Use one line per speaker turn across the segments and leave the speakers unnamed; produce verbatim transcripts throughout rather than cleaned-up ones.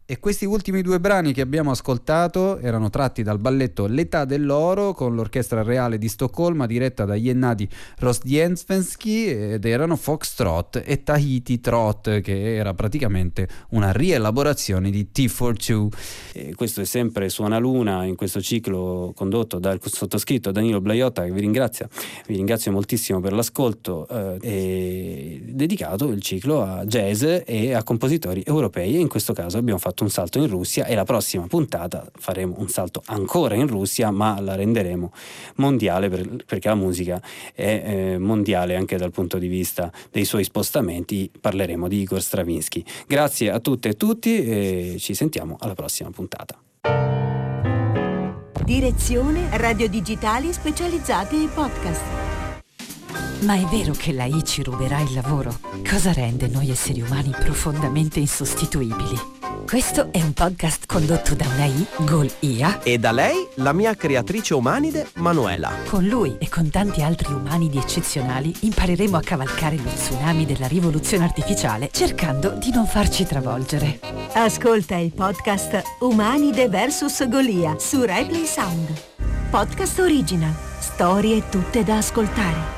E questi ultimi due brani che abbiamo ascoltato erano tratti dal balletto L'età dell'oro con l'Orchestra Reale di Stoccolma diretta da Gennady Rozhdestvensky, ed erano Foxtrot e Tahiti Trot, che era praticamente una rielaborazione di T quarantadue.
E questo è sempre Suona Luna, in questo ciclo condotto dal sottoscritto Danilo Blaiotta, che vi ringrazia, vi ringrazio moltissimo per l'ascolto, eh, e dedicato il ciclo a jazz e a compositori europei, e in questo caso abbiamo fatto un salto in Russia, e la prossima puntata faremo un salto ancora in Russia, ma la renderemo mondiale per, perché la musica è eh, mondiale anche dal punto di vista dei suoi spostamenti. Parleremo di Igor Stravinsky. Grazie a tutte e tutti e ci sentiamo alla prossima puntata.
Direzione Radio Digitali specializzate in podcast.
Ma è vero che l'A I ci ruberà il lavoro? Cosa rende noi esseri umani profondamente insostituibili? Questo è un podcast condotto da una I, Gol I A,
e da lei, la mia creatrice umanide, Manuela.
Con lui e con tanti altri umanidi eccezionali impareremo a cavalcare lo tsunami della rivoluzione artificiale, cercando di non farci travolgere.
Ascolta il podcast Umanide versus Golia su Replay Sound. Podcast original. Storie tutte da ascoltare.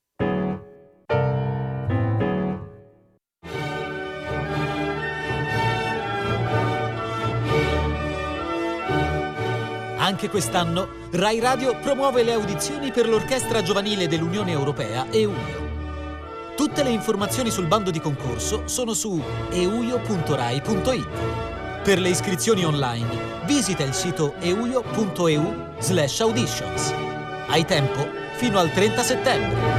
Anche quest'anno Rai Radio promuove le audizioni per l'Orchestra Giovanile dell'Unione Europea EUIO. Tutte le informazioni sul bando di concorso sono su euio punto rai punto it. Per le iscrizioni online visita il sito euio punto eu slash auditions. Hai tempo fino al trenta settembre.